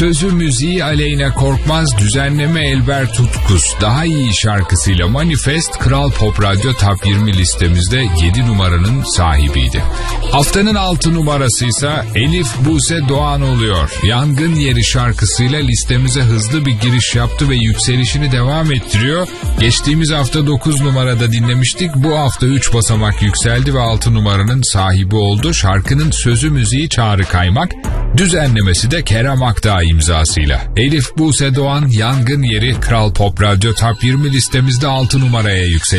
Sözü müziği Aleyna Korkmaz, düzenleme Elber Tutkus. Daha iyi şarkısıyla Manifest, Kral Pop Radyo Top 20 listemizde 7 numaranın sahibiydi. Haftanın 6 numarası ise Elif Buse Doğan oluyor. Yangın Yeri şarkısıyla listemize hızlı bir giriş yaptı ve yükselişini devam ettiriyor. Geçtiğimiz hafta 9 numarada dinlemiştik. Bu hafta 3 basamak yükseldi ve 6 numaranın sahibi oldu. Şarkının sözü müziği Çağrı Kaymak, düzenlemesi de Kerem Akdağ imzasıyla. Elif Buse Doğan, Yangın Yeri, Kral Pop Radyo Top 20 listemizde 6 numaraya yükseldi.